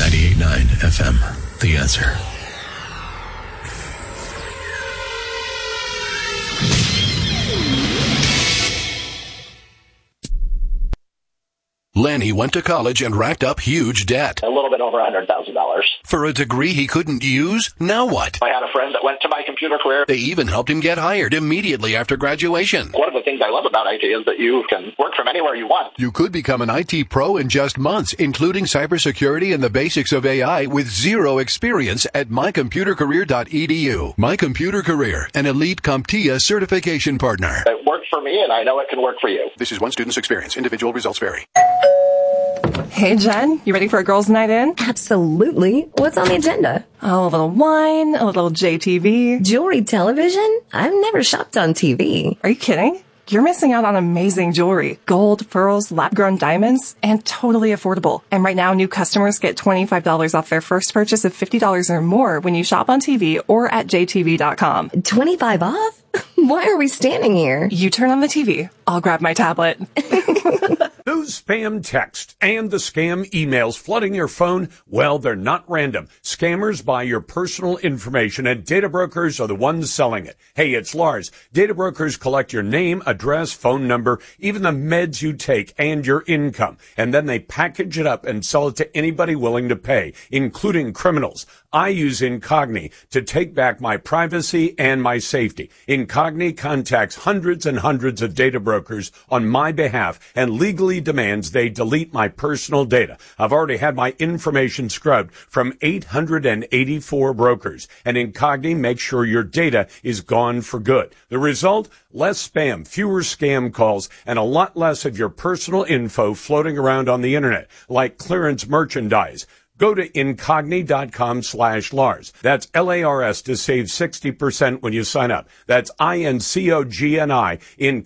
98.9 FM, The Answer. Lanny went to college and racked up huge debt. A little bit over $100,000. For a degree he couldn't use? Now what? I had a friend that went to My Computer Career. They even helped him get hired immediately after graduation. One of the things I love about IT is that you can work from anywhere you want. You could become an IT pro in just months, including cybersecurity and the basics of AI with zero experience at mycomputercareer.edu. My Computer Career, an elite CompTIA certification partner. It worked for me, and I know it can work for you. This is one student's experience. Individual results vary. Hey, Jen, you ready for a girls' night in? Absolutely. What's on the agenda? Oh, a little wine, a little JTV. Jewelry television? I've never shopped on TV. Are you kidding? You're missing out on amazing jewelry. Gold, pearls, lab-grown diamonds, and totally affordable. And right now, new customers get $25 off their first purchase of $50 or more when you shop on TV or at jtv.com. 25 off? Why are we standing here? You turn on the TV. I'll grab my tablet. Those spam texts and the scam emails flooding your phone, well, they're not random. Scammers buy your personal information, and data brokers are the ones selling it. Hey, it's Lars. Data brokers collect your name, address, phone number, even the meds you take, and your income. And then they package it up and sell it to anybody willing to pay, including criminals. I use Incogni to take back my privacy and my safety. Incogni contacts hundreds and hundreds of data brokers on my behalf and legally demands they delete my personal data. I've already had my information scrubbed from 884 brokers, and Incogni makes sure your data is gone for good. The result? Less spam, fewer scam calls, and a lot less of your personal info floating around on the internet, like clearance merchandise. Go to Incogni.com/Lars. That's LARS to save 60% when you sign up. That's INCOGNI,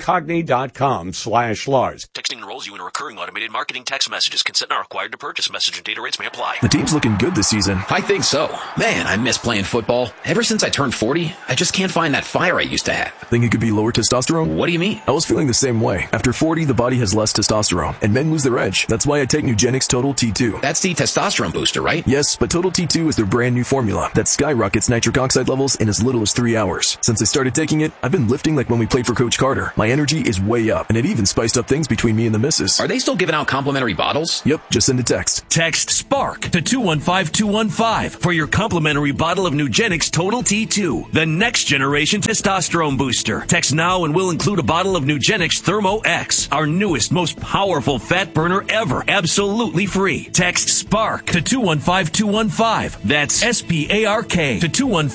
Incogni.com/Lars. Texting enrolls you in a recurring automated marketing text messages. Consent not required to purchase. Message and data rates may apply. The team's looking good this season. I think so. Man, I miss playing football. Ever since I turned 40, I just can't find that fire I used to have. Think it could be lower testosterone? What do you mean? I was feeling the same way. After 40, the body has less testosterone, and men lose their edge. That's why I take Nugenix Total T2. That's the testosterone booster, right? Yes, but Total T2 is their brand new formula that skyrockets nitric oxide levels in as little as 3 hours. Since I started taking it, I've been lifting like when we played for Coach Carter. My energy is way up, and it even spiced up things between me and the missus. Are they still giving out complimentary bottles? Yep, just send a text. Text SPARK to 215-215 for your complimentary bottle of Nugenix Total T2, the next generation testosterone booster. Text now and we'll include a bottle of Nugenix Thermo X, our newest, most powerful fat burner ever, absolutely free. Text SPARK to 215-215. That's SPARK to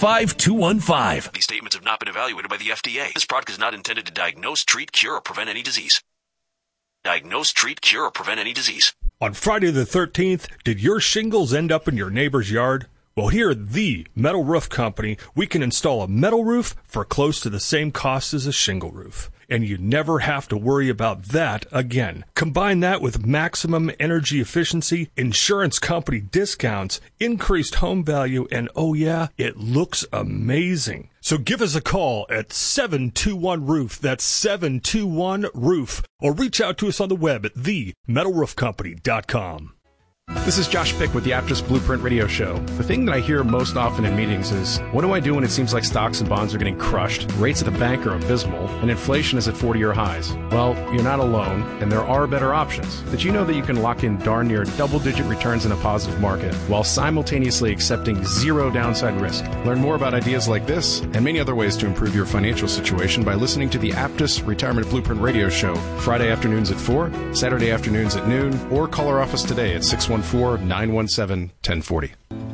215-215. These statements have not been evaluated by the FDA. This product is not intended to diagnose, treat, cure, or prevent any disease. Diagnose, treat, cure, or prevent any disease. On Friday the 13th, did your shingles end up in your neighbor's yard? Well, here at the Metal Roof Company, we can install a metal roof for close to the same cost as a shingle roof. And you never have to worry about that again. Combine that with maximum energy efficiency, insurance company discounts, increased home value, and oh yeah, it looks amazing. So give us a call at 721-ROOF. That's 721-ROOF. Or reach out to us on the web at themetalroofcompany.com. This is Josh Pick with the Aptus Blueprint Radio Show. The thing that I hear most often in meetings is, what do I do when it seems like stocks and bonds are getting crushed, rates at the bank are abysmal, and inflation is at 40-year highs? Well, you're not alone, and there are better options. Did you know that you can lock in darn near double-digit returns in a positive market while simultaneously accepting zero downside risk? Learn more about ideas like this and many other ways to improve your financial situation by listening to the Aptus Retirement Blueprint Radio Show Friday afternoons at 4, Saturday afternoons at noon, or call our office today at 614-917-1040.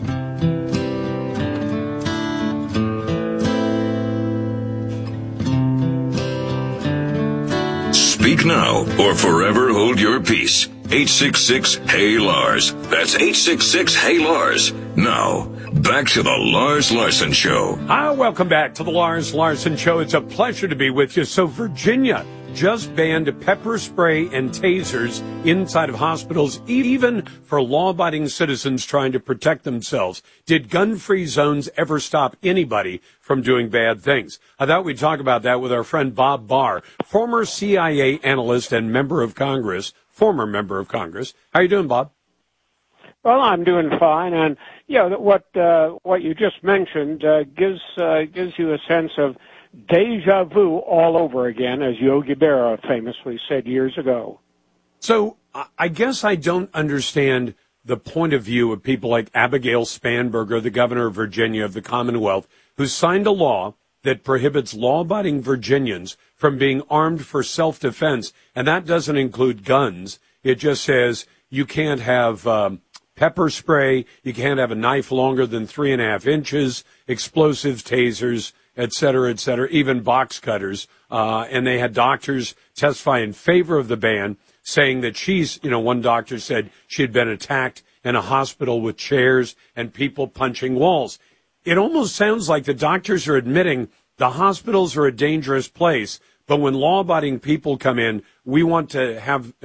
Speak now or forever hold your peace. 866-HEY-LARS. That's 866-HEY-LARS. Now, back to the Lars Larson Show. Welcome back to the Lars Larson Show. It's a pleasure to be with you. So Virginia just banned pepper spray and tasers inside of hospitals, even for law-abiding citizens trying to protect themselves. Did gun-free zones ever stop anybody from doing bad things? I thought we'd talk about that with our friend Bob Barr, former CIA analyst and former member of Congress. How you doing, Bob? Well, I'm doing fine, and what you just mentioned gives you a sense of deja vu all over again, as Yogi Berra famously said years ago. So I guess I don't understand the point of view of people like Abigail Spanberger, the governor of Virginia of the Commonwealth, who signed a law that prohibits law-abiding Virginians from being armed for self-defense, and that doesn't include guns. It just says you can't have pepper spray, you can't have a knife longer than 3.5 inches, explosives, tasers, et cetera, even box cutters. And they had doctors testify in favor of the ban, saying that one doctor said she had been attacked in a hospital with chairs and people punching walls. It almost sounds like the doctors are admitting the hospitals are a dangerous place, but when law-abiding people come in, we want to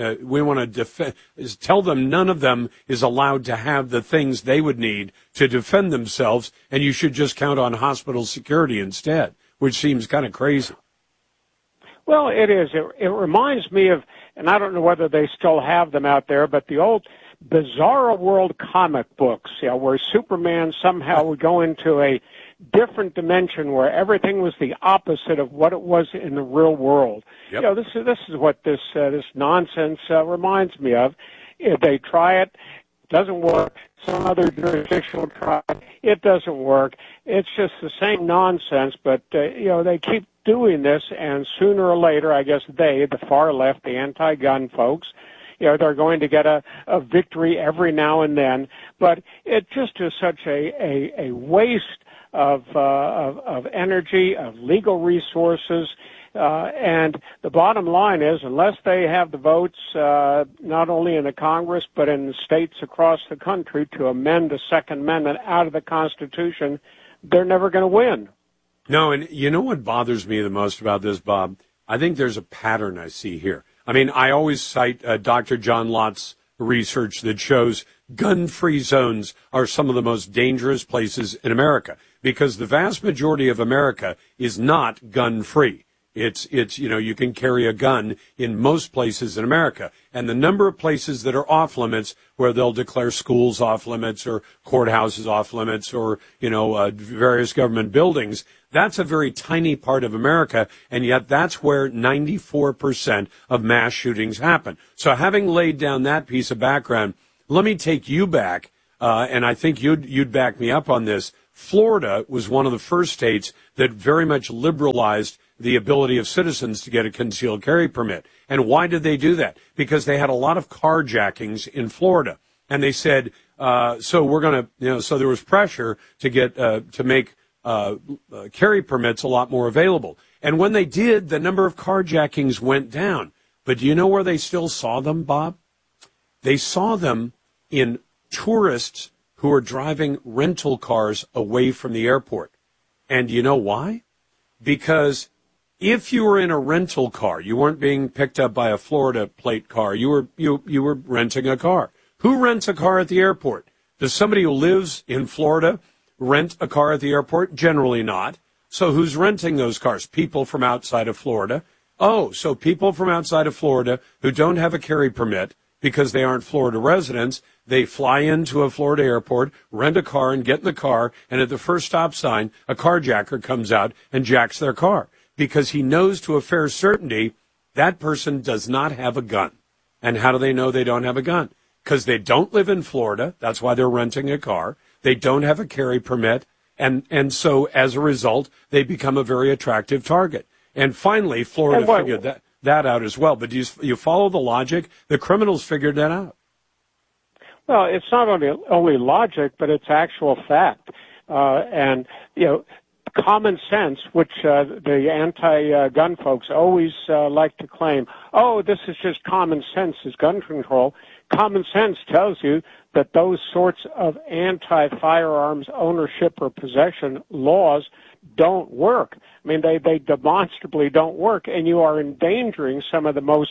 tell them none of them is allowed to have the things they would need to defend themselves, and you should just count on hospital security instead, which seems kind of crazy. Well, it is. It reminds me of, and I don't know whether they still have them out there, but the old Bizarro World comic books, where Superman somehow would go into a different dimension where everything was the opposite of what it was in the real world. Yep. This is what this nonsense reminds me of. If they try it, doesn't work. Some other jurisdiction will try it. It doesn't work. It's just the same nonsense, but they keep doing this, and sooner or later, I guess the far left, the anti-gun folks, they're going to get a victory every now and then. But it just is such a waste of energy, of legal resources, and the bottom line is, unless they have the votes, not only in the Congress but in the states across the country to amend the Second Amendment out of the Constitution, they're never going to win. No, and you know what bothers me the most about this, Bob? I think there's a pattern I see here. I mean, I always cite Dr. John Lott's research that shows gun-free zones are some of the most dangerous places in America, because the vast majority of America is not gun-free. It's you can carry a gun in most places in America. And the number of places that are off limits, where they'll declare schools off limits or courthouses off limits or, various government buildings, that's a very tiny part of America. And yet that's where 94% of mass shootings happen. So having laid down that piece of background, let me take you back, and I think you'd back me up on this. Florida was one of the first states that very much liberalized the ability of citizens to get a concealed carry permit. And why did they do that? Because they had a lot of carjackings in Florida. And they said, so we're going to, so there was pressure to get, to make carry permits a lot more available. And when they did, the number of carjackings went down. But do you know where they still saw them, Bob? They saw them in tourists who are driving rental cars away from the airport. And you know why? Because if you were in a rental car, you weren't being picked up by a Florida plate car. You were renting a car. Who rents a car at the airport? Does somebody who lives in Florida rent a car at the airport? Generally not. So who's renting those cars? People from outside of Florida. Oh, so people from outside of Florida who don't have a carry permit because they aren't Florida residents, they fly into a Florida airport, rent a car, and get in the car, and at the first stop sign, a carjacker comes out and jacks their car, because he knows to a fair certainty that person does not have a gun. And how do they know they don't have a gun? Because they don't live in Florida. That's why they're renting a car. They don't have a carry permit. And so as a result, they become a very attractive target. And finally, Florida figured that out as well. But do you follow the logic? The criminals figured that out. Well, it's not only logic, but it's actual fact. And, common sense, which the anti-gun folks always like to claim, oh, this is just common sense, is gun control. Common sense tells you that those sorts of anti-firearms ownership or possession laws don't work. I mean, they demonstrably don't work, and you are endangering some of the most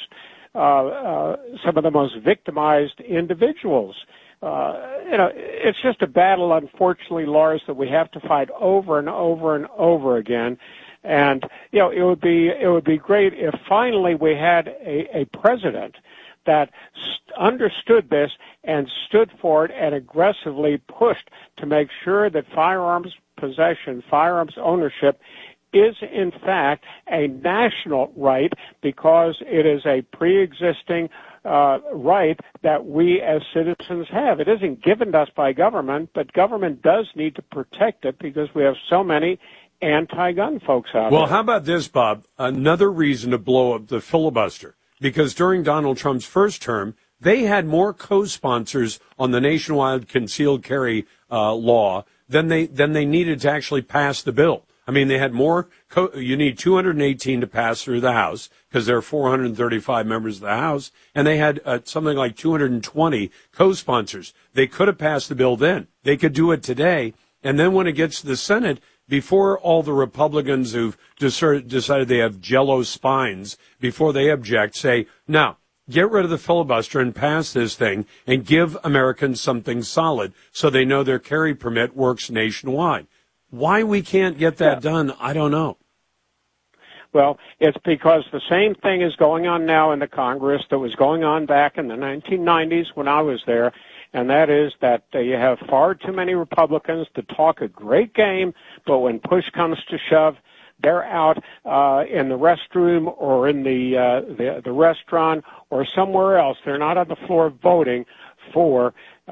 victimized individuals. It's just a battle, unfortunately, Lars, that we have to fight over and over and over again. And it would be great if finally we had a president that understood this and stood for it and aggressively pushed to make sure that firearms possession, firearms ownership is in fact a national right because it is a pre-existing right that we as citizens have. It isn't given to us by government, but government does need to protect it because we have so many anti-gun folks out there. Well, how about this, Bob? Another reason to blow up the filibuster, because during Donald Trump's first term, they had more co-sponsors on the nationwide concealed carry law than they needed to actually pass the bill. I mean, they had more. You need 218 to pass through the House because there are 435 members of the House, and they had something like 220 co-sponsors. They could have passed the bill then. They could do it today, and then when it gets to the Senate, before all the Republicans who've decided they have jello spines, before they object, say, now, get rid of the filibuster and pass this thing and give Americans something solid so they know their carry permit works nationwide. Why we can't get that done, I don't know. Well, it's because the same thing is going on now in the Congress that was going on back in the 1990s when I was there, and that is that you have far too many Republicans to talk a great game, but when push comes to shove, they're out in the restroom or in the restaurant or somewhere else. They're not on the floor voting for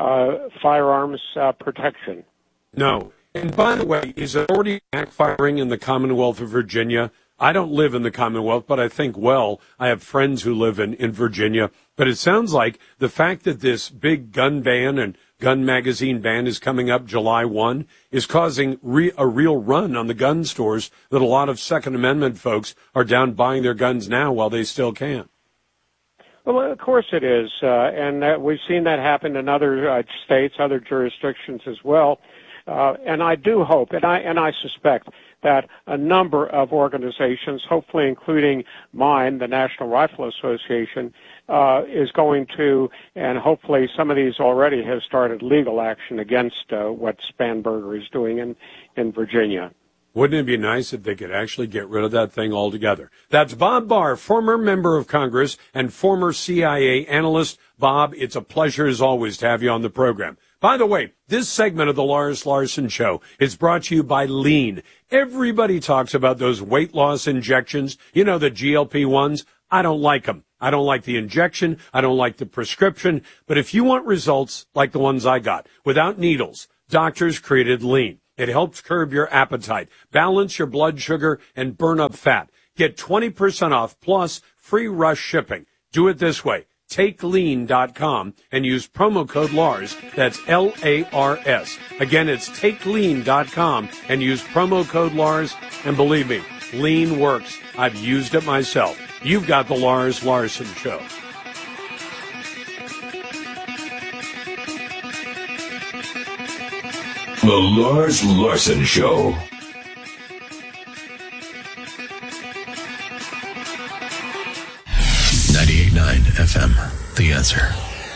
firearms protection. No. And by the way, is it already backfiring in the Commonwealth of Virginia? I don't live in the Commonwealth, but I think, well, I have friends who live in Virginia. But it sounds like the fact that this big gun ban and gun magazine ban is coming up July 1 is causing a real run on the gun stores that a lot of Second Amendment folks are down buying their guns now while they still can. Well, of course it is. And we've seen that happen in other states, other jurisdictions as well. And I do hope, and I suspect that a number of organizations, hopefully including mine, the National Rifle Association, is going to, and hopefully some of these already have started legal action against what Spanberger is doing in Virginia. Wouldn't it be nice if they could actually get rid of that thing altogether? That's Bob Barr, former member of Congress and former CIA analyst. Bob, it's a pleasure as always to have you on the program. By the way, this segment of the Lars Larson Show is brought to you by Lean. Everybody talks about those weight loss injections, the GLP-1s. I don't like them. I don't like the injection. I don't like the prescription. But if you want results like the ones I got, without needles, doctors created Lean. It helps curb your appetite, balance your blood sugar, and burn up fat. Get 20% off plus free rush shipping. Do it this way. TakeLean.com and use promo code Lars. That's L-A-R-S. Again, it's TakeLean.com and use promo code Lars. And believe me, Lean works. I've used it myself. You've got the Lars Larson Show. The Lars Larson Show. FM, The Answer.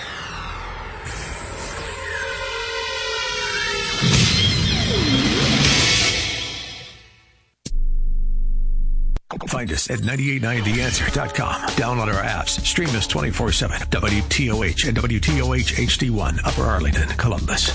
Find us at 989theanswer.com. Download our apps. Stream us 24/7. WTOH and WTOH HD1, Upper Arlington, Columbus.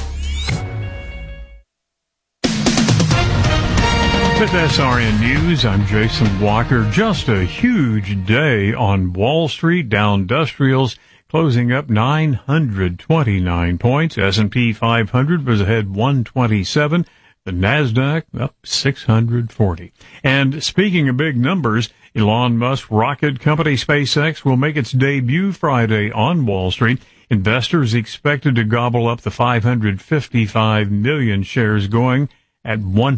With SRN News, I'm Jason Walker. Just a huge day on Wall Street. Dow Industrials closing up 929 points. S&P 500 was ahead 127. The NASDAQ up 640. And speaking of big numbers, Elon Musk's rocket company SpaceX will make its debut Friday on Wall Street. Investors expected to gobble up the 555 million shares going at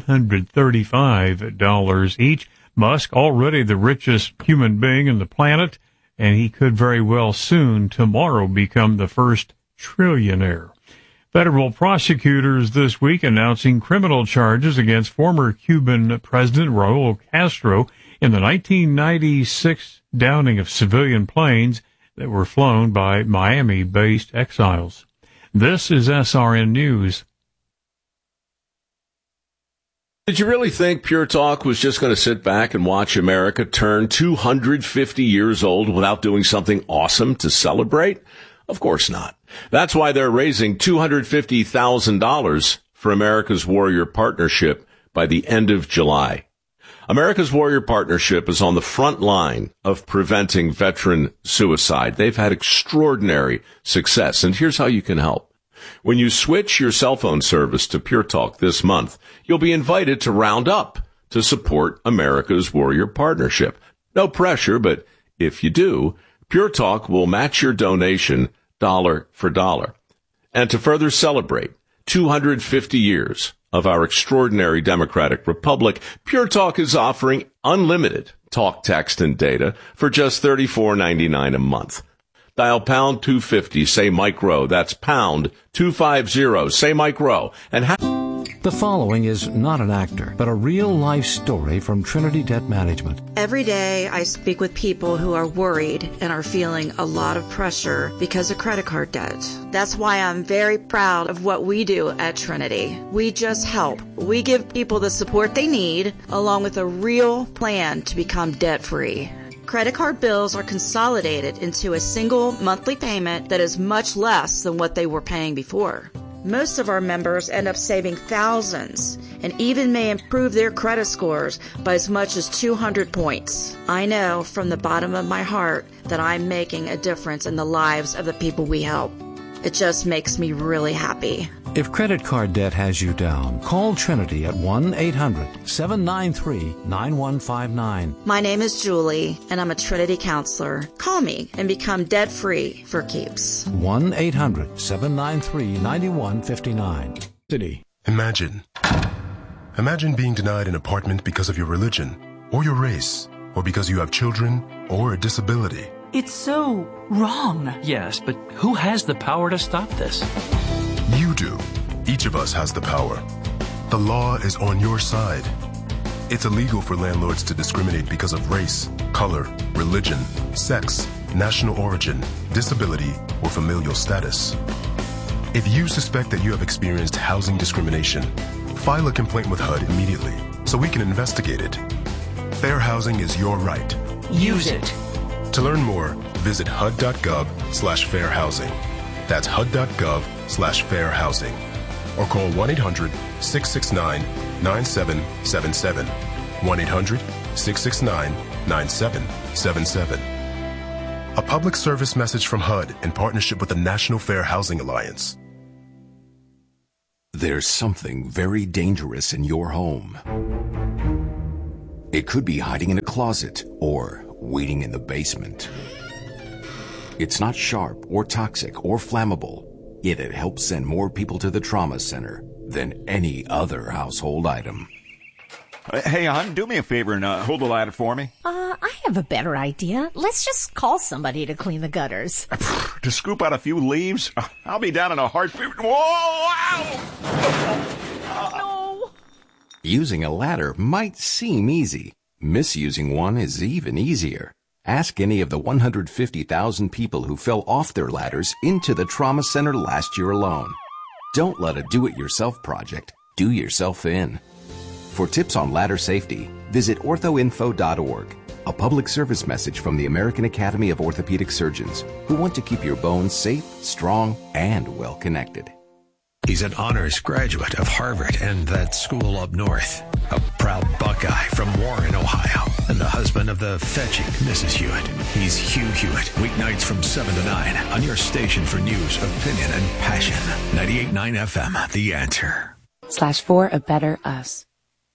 $135 each. Musk, already the richest human being on the planet, and he could very well soon, tomorrow, become the first trillionaire. Federal prosecutors this week announcing criminal charges against former Cuban President Raul Castro in the 1996 downing of civilian planes that were flown by Miami-based exiles. This is SRN News. Did you really think Pure Talk was just going to sit back and watch America turn 250 years old without doing something awesome to celebrate? Of course not. That's why they're raising $250,000 for America's Warrior Partnership by the end of July. America's Warrior Partnership is on the front line of preventing veteran suicide. They've had extraordinary success, and here's how you can help. When you switch your cell phone service to Pure Talk this month, you'll be invited to round up to support America's Warrior Partnership. No pressure, but if you do, Pure Talk will match your donation dollar for dollar. And to further celebrate 250 years of our extraordinary democratic republic, Pure Talk is offering unlimited talk, text, and data for just $34.99 a month. Dial pound 250, say Mike Rowe. That's pound 250, say Mike Rowe. And the following is not an actor, but a real-life story from Trinity Debt Management. Every day I speak with people who are worried and are feeling a lot of pressure because of credit card debt. That's why I'm very proud of what we do at Trinity. We just help. We give people the support they need, along with a real plan to become debt-free. Credit card bills are consolidated into a single monthly payment that is much less than what they were paying before. Most of our members end up saving thousands and even may improve their credit scores by as much as 200 points. I know from the bottom of my heart that I'm making a difference in the lives of the people we help. It just makes me really happy. If credit card debt has you down, call Trinity at 1-800-793-9159. My name is Julie, and I'm a Trinity counselor. Call me and become debt-free for keeps. 1-800-793-9159. City. Imagine being denied an apartment because of your religion, or your race, or because you have children, or a disability. It's so wrong. Yes, but who has the power to stop this? You do. Each of us has the power. The law is on your side. It's illegal for landlords to discriminate because of race, color, religion, sex, national origin, disability, or familial status. If you suspect that you have experienced housing discrimination, file a complaint with HUD immediately so we can investigate it. Fair housing is your right. Use it. To learn more, visit hud.gov/fairhousing. That's hud.gov/fairhousing. Or call 1-800-669-9777. 1-800-669-9777. A public service message from HUD in partnership with the National Fair Housing Alliance. There's something very dangerous in your home. It could be hiding in a closet or waiting in the basement. It's not sharp or toxic or flammable, yet it helps send more people to the trauma center than any other household item. Hey, hon, do me a favor and hold the ladder for me. I have a better idea. Let's just call somebody to clean the gutters. To scoop out a few leaves? I'll be down in a heartbeat. Whoa! Ow! No! Using a ladder might seem easy. Misusing one is even easier. Ask any of the 150,000 people who fell off their ladders into the trauma center last year alone. Don't let a do-it-yourself project do yourself in. For tips on ladder safety, visit orthoinfo.org, a public service message from the American Academy of Orthopedic Surgeons, who want to keep your bones safe, strong, and well-connected. He's an honors graduate of Harvard and that school up north. A proud Buckeye from Warren, Ohio. And the husband of the fetching Mrs. Hewitt. He's Hugh Hewitt. Weeknights from 7 to 9 on your station for news, opinion, and passion. 98.9 FM, The Answer. /for a better us.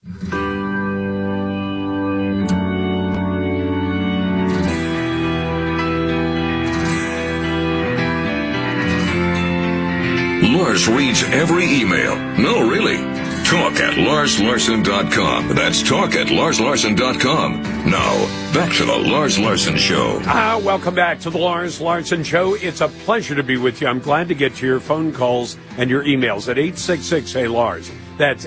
Lars reads every email. No, really. Talk at LarsLarson.com. That's talk at LarsLarson.com. Now, back to the Lars Larson Show. Welcome back to the Lars Larson Show. It's a pleasure to be with you. I'm glad to get to your phone calls and your emails at 866-HEY-LARS. That's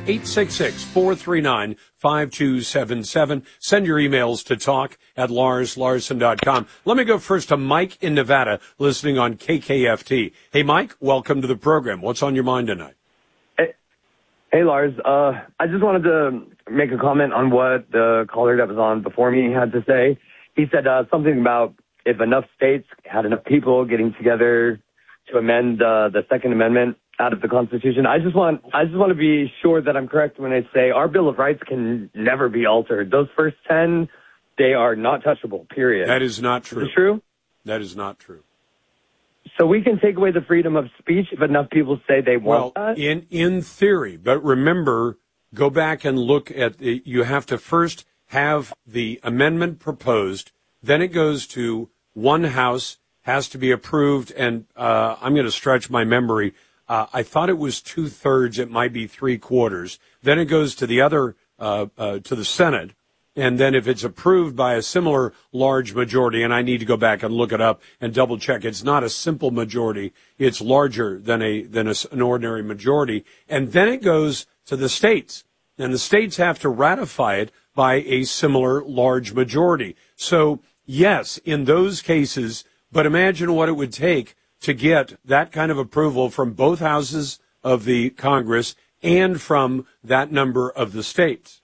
866-439-5277. Send your emails to talk at LarsLarson.com. Let me go first to Mike in Nevada, listening on KKFT. Hey, Mike, welcome to the program. What's on your mind tonight? Hey, Lars. I just wanted to make a comment on what the caller that was on before me had to say. He said something about if enough states had enough people getting together to amend the Second Amendment out of the Constitution. I just want to be sure that I'm correct when I say our Bill of Rights can never be altered. Those first 10, they are not touchable, period. That is not true. Is it true? That is not true. So we can take away the freedom of speech if enough people say they want that? In theory, but remember, go back and look at you have to first have the amendment proposed, then it goes to one house, has to be approved, and I'm going to stretch my memory. I thought it was 2/3, it might be 3/4. Then it goes to the other, to the Senate. And then if it's approved by a similar large majority, and I need to go back and look it up and double check, it's not a simple majority. It's larger than an ordinary majority. And then it goes to the states. And the states have to ratify it by a similar large majority. So, yes, in those cases, but imagine what it would take to get that kind of approval from both houses of the Congress and from that number of the states.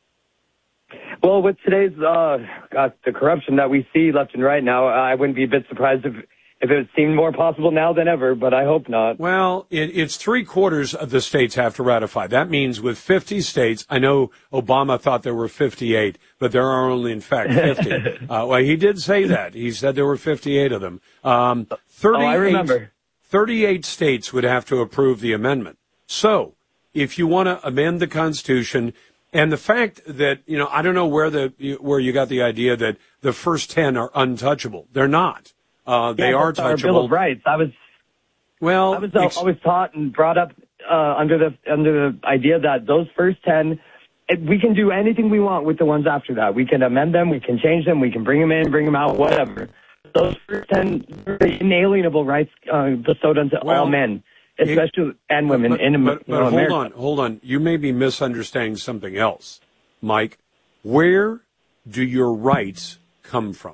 Well, with today's the corruption that we see left and right now, I wouldn't be a bit surprised if it seemed more possible now than ever, but I hope not. Well, it's 3/4 of the states have to ratify. That means with 50 states, I know Obama thought there were 58, but there are only, in fact, 50. Well, he did say that. He said there were 58 of them. 38, I remember. 38 states would have to approve the amendment. So, if you want to amend the Constitution, and the fact that, I don't know where you got the idea that the first 10 are untouchable. They're not. They are touchable. Our Bill of Rights. I was always taught and brought up under the idea that those first 10, we can do anything we want with the ones after that. We can amend them, we can change them, we can bring them in, bring them out, whatever. Those first 10 inalienable rights bestowed unto all men. Especially and women in America. But hold on. You may be misunderstanding something else, Mike. Where do your rights come from?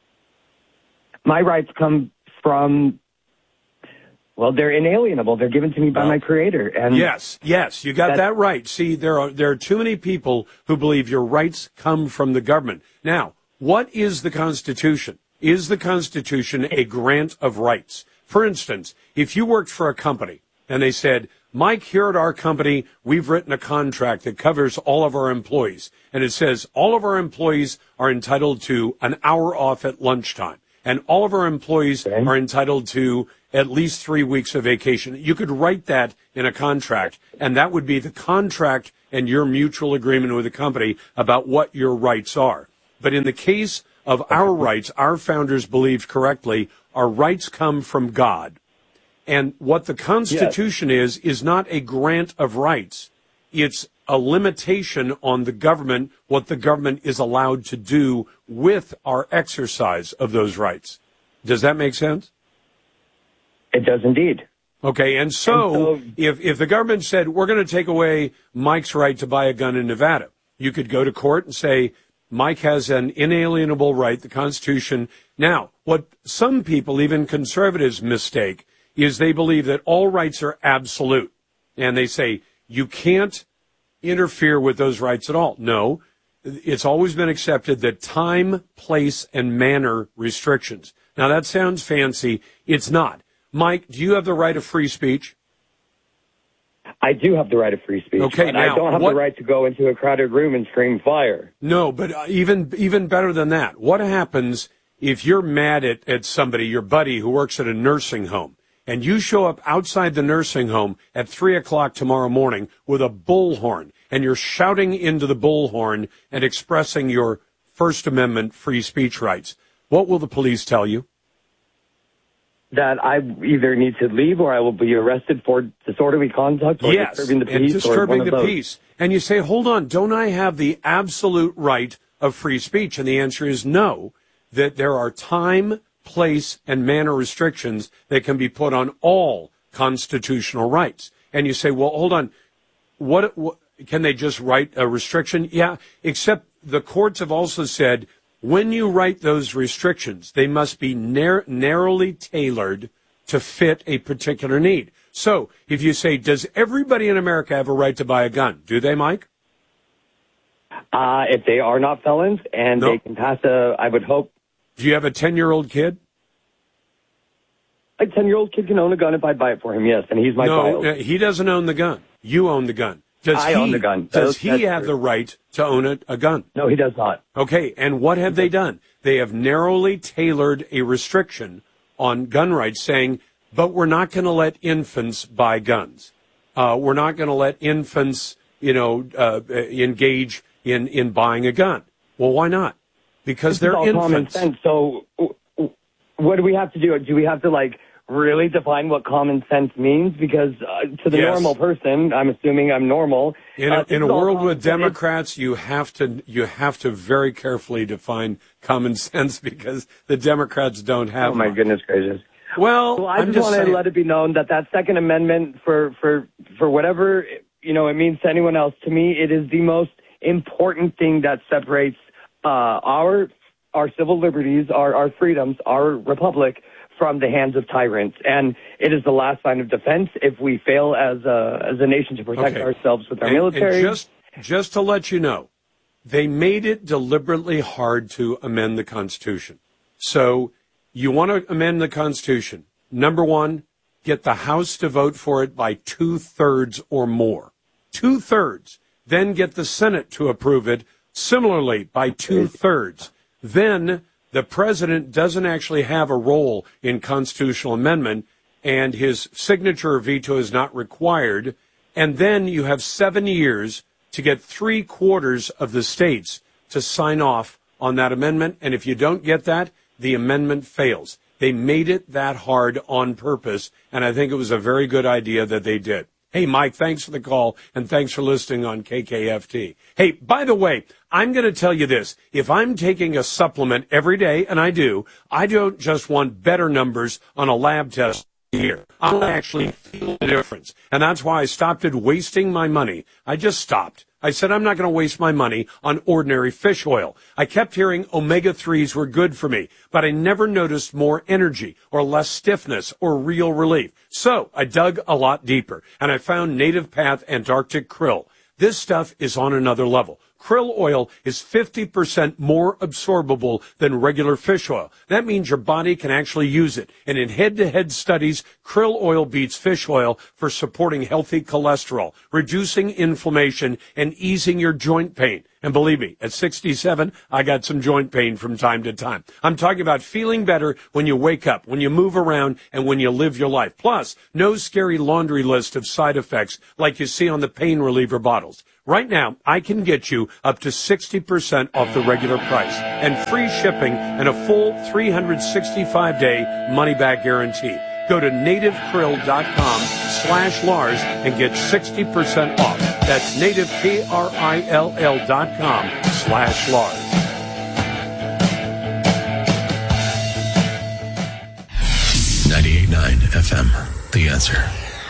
My rights come from, well, they're inalienable. They're given to me by my Creator. And yes, you got that right. See, there are too many people who believe your rights come from the government. Now, what is the Constitution? Is the Constitution a grant of rights? For instance, if you worked for a company and they said, Mike, here at our company, we've written a contract that covers all of our employees. And it says all of our employees are entitled to an hour off at lunchtime. And all of our employees are entitled to at least 3 weeks of vacation. You could write that in a contract, and that would be the contract and your mutual agreement with the company about what your rights are. But in the case of our rights, our founders believed correctly, our rights come from God. And what the Constitution is not a grant of rights. It's a limitation on the government, what the government is allowed to do with our exercise of those rights. Does that make sense? It does indeed. Okay, and so if the government said, we're going to take away Mike's right to buy a gun in Nevada, you could go to court and say, Mike has an inalienable right, the Constitution. Now, what some people, even conservatives, mistake is they believe that all rights are absolute. And they say, you can't interfere with those rights at all. No, it's always been accepted that time, place, and manner restrictions. Now, that sounds fancy. It's not. Mike, do you have the right of free speech? I do have the right of free speech. Okay, but now, I don't have the right to go into a crowded room and scream fire. No, but even better than that. What happens if you're mad at somebody, your buddy who works at a nursing home, and you show up outside the nursing home at 3 o'clock tomorrow morning with a bullhorn, and you're shouting into the bullhorn and expressing your First Amendment free speech rights? What will the police tell you? That I either need to leave or I will be arrested for disorderly conduct or disturbing the peace. And disturbing the both. peace. And you say, hold on, don't I have the absolute right of free speech? And the answer is no, that there are time, place, and manner restrictions that can be put on all constitutional rights. And you say, well, hold on, what can they just write a restriction? Yeah, except the courts have also said, when you write those restrictions, they must be narrowly tailored to fit a particular need. So if you say, does everybody in America have a right to buy a gun? Do they, Mike? If they are not felons and they can pass I would hope. Do you have a 10-year-old kid? A 10-year-old kid can own a gun if I buy it for him, yes, and he's my child. No, he doesn't own the gun. You own the gun. I own the gun. Does he have the right to own a gun? No, he does not. Okay, and what have they done? They have narrowly tailored a restriction on gun rights saying, but we're not going to let infants buy guns. We're not going to let infants, engage in buying a gun. Well, why not? Because they're infants. Common sense. So what do we have to do? Do we have to, really define what common sense means? Because to the normal person, I'm assuming I'm normal. In a world with Democrats, you have to very carefully define common sense because the Democrats don't have. Oh my goodness gracious! Well, I just want to let it be known that Second Amendment, for whatever it means to anyone else, to me it is the most important thing that separates our civil liberties, our freedoms, our republic from the hands of tyrants. And it is the last line of defense if we fail as a nation to protect ourselves with our military. And just to let you know, they made it deliberately hard to amend the Constitution. So you want to amend the Constitution. Number one, get the House to vote for it by 2/3 or more. 2/3. Then get the Senate to approve it similarly by 2/3. Then the president doesn't actually have a role in constitutional amendment, and his signature or veto is not required. And then you have 7 years to get 3/4 of the states to sign off on that amendment. And if you don't get that, the amendment fails. They made it that hard on purpose, and I think it was a very good idea that they did. Hey, Mike, thanks for the call, and thanks for listening on KKFT. Hey, by the way, I'm going to tell you this. If I'm taking a supplement every day, and I don't just want better numbers on a lab test here. I want to actually feel the difference. And that's why I stopped wasting my money. I just stopped. I said, I'm not going to waste my money on ordinary fish oil. I kept hearing omega-3s were good for me, but I never noticed more energy or less stiffness or real relief. So I dug a lot deeper, and I found Native Path Antarctic Krill. This stuff is on another level. Krill oil is 50% more absorbable than regular fish oil. That means your body can actually use it. And in head-to-head studies, krill oil beats fish oil for supporting healthy cholesterol, reducing inflammation, and easing your joint pain. And believe me, at 67, I got some joint pain from time to time. I'm talking about feeling better when you wake up, when you move around, and when you live your life. Plus, no scary laundry list of side effects like you see on the pain reliever bottles. Right now, I can get you up to 60% off the regular price and free shipping and a full 365-day money-back guarantee. Go to nativekrill.com/Lars and get 60% off. That's nativekrill.com/Lars. 98.9 FM, The Answer.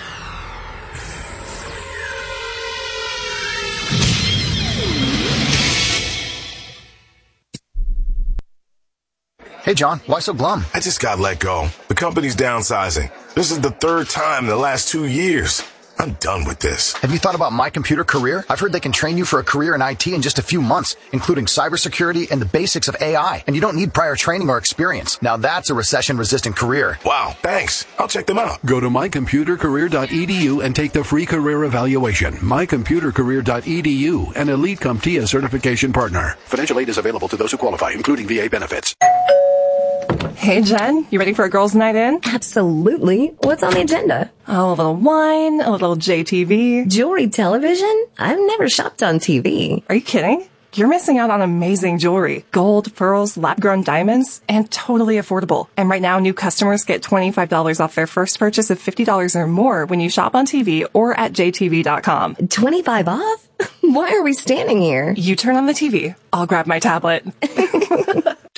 Hey, John, why so glum? I just got let go. The company's downsizing. This is the third time in the last 2 years. I'm done with this. Have you thought about My Computer Career? I've heard they can train you for a career in IT in just a few months, including cybersecurity and the basics of AI. And you don't need prior training or experience. Now that's a recession-resistant career. Wow, thanks. I'll check them out. Go to mycomputercareer.edu and take the free career evaluation. mycomputercareer.edu, an Elite CompTIA certification partner. Financial aid is available to those who qualify, including VA benefits. Hey, Jen, you ready for a girls' night in? Absolutely. What's on the agenda? Oh, a little wine, a little JTV. Jewelry television? I've never shopped on TV. Are you kidding? You're missing out on amazing jewelry. Gold, pearls, lab-grown diamonds, and totally affordable. And right now, new customers get $25 off their first purchase of $50 or more when you shop on TV or at jtv.com. 25 off? Why are we standing here? You turn on the TV. I'll grab my tablet. Texting enroll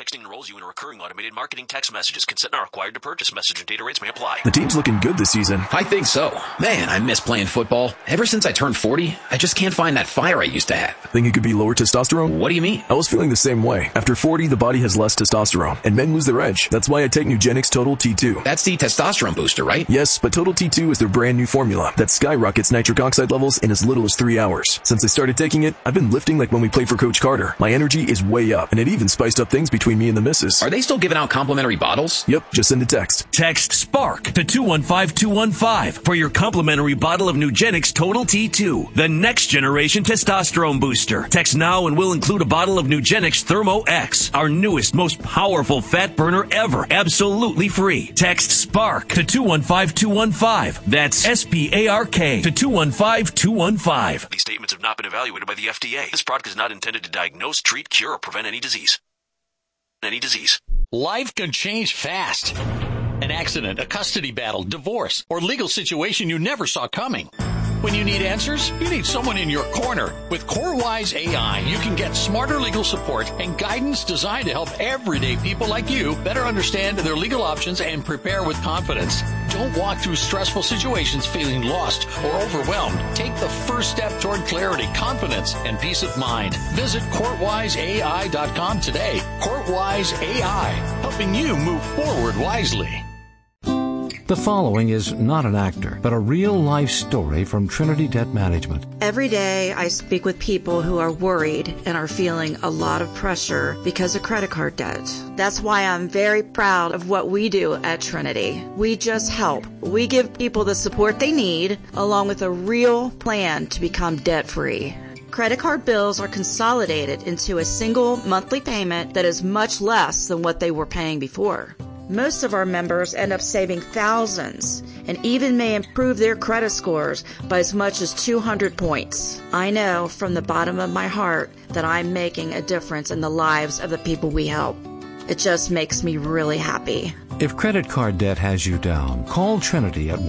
enrolls you in a recurring automated marketing text messages. Consent not required to purchase. Message and data rates may apply. The team's looking good this season. I think so. Man, I miss playing football. Ever since I turned 40, I just can't find that fire I used to have. Think it could be lower testosterone? What do you mean? I was feeling the same way. After 40, the body has less testosterone, and men lose their edge. That's why I take Nugenix Total T2. That's the testosterone booster, right? Yes, but Total T2 is their brand new formula that skyrockets nitric oxide levels in as little as 3 hours. Since I started taking it, I've been lifting like when we played for Coach Carter. My energy is way up, and it even spiced up things between me and the missus. Are they still giving out complimentary bottles? Yep, just send a text. Text SPARK to 215-215 for your complimentary bottle of Nugenix Total T2, the next generation testosterone booster. Text now and we'll include a bottle of Nugenix Thermo X, our newest, most powerful fat burner ever, absolutely free. Text SPARK to 215-215. That's SPARK to 215-215. These statements have not been evaluated by the FDA. This product is not intended to diagnose, treat, cure, or prevent any disease. Life can change fast. An accident, a custody battle, divorce, or legal situation you never saw coming. When you need answers, you need someone in your corner. With CoreWise AI, you can get smarter legal support and guidance designed to help everyday people like you better understand their legal options and prepare with confidence. Don't walk through stressful situations feeling lost or overwhelmed. Take the first step toward clarity, confidence, and peace of mind. Visit CourtWiseAI.com today. CourtWise AI, helping you move forward wisely. The following is not an actor, but a real-life story from Trinity Debt Management. Every day I speak with people who are worried and are feeling a lot of pressure because of credit card debt. That's why I'm very proud of what we do at Trinity. We just help. We give people the support they need, along with a real plan to become debt-free. Credit card bills are consolidated into a single monthly payment that is much less than what they were paying before. Most of our members end up saving thousands and even may improve their credit scores by as much as 200 points. I know from the bottom of my heart that I'm making a difference in the lives of the people we help. It just makes me really happy. If credit card debt has you down, call Trinity at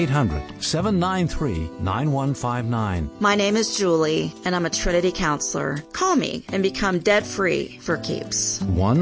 1-800-793-9159. My name is Julie, and I'm a Trinity counselor. Call me and become debt-free for keeps.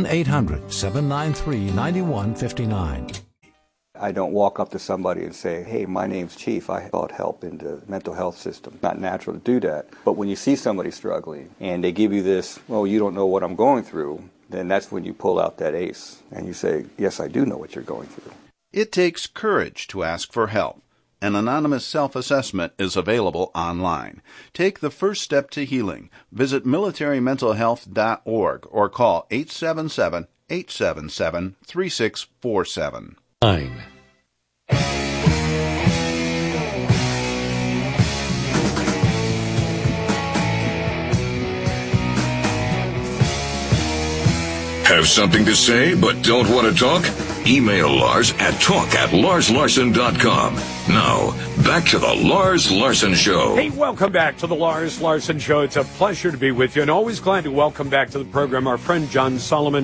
1-800-793-9159. I don't walk up to somebody and say, hey, my name's Chief. I sought help in the mental health system. Not natural to do that. But when you see somebody struggling and they give you this, well, you don't know what I'm going through, then that's when you pull out that ace and you say, yes, I do know what you're going through. It takes courage to ask for help. An anonymous self-assessment is available online. Take the first step to healing. Visit militarymentalhealth.org or call 877-877-3647. Have something to say but don't want to talk? Email Lars at talk@LarsLarson.com. Now, back to the Lars Larson Show. Hey, welcome back to the Lars Larson Show. It's a pleasure to be with you, and always glad to welcome back to the program our friend John Solomon.